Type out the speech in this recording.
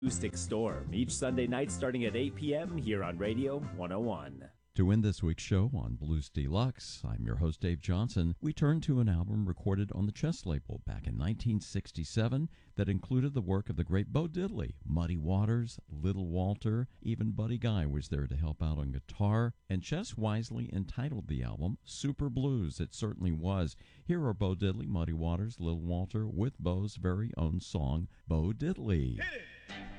Acoustic Storm, each Sunday night starting at 8 p.m. here on Radio 101. To end this week's show on Blues Deluxe, I'm your host Dave Johnson. We turn to an album recorded on the Chess label back in 1967 that included the work of the great Bo Diddley, Muddy Waters, Little Walter, even Buddy Guy was there to help out on guitar, and Chess wisely entitled the album Super Blues. It certainly was. Here are Bo Diddley, Muddy Waters, Little Walter with Bo's very own song, Bo Diddley. Hit it!